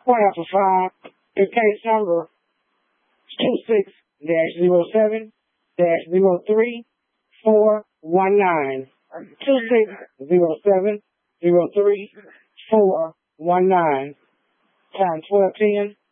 Point after 5. The case number 26-0703419. 26-0703419. Time 12:10.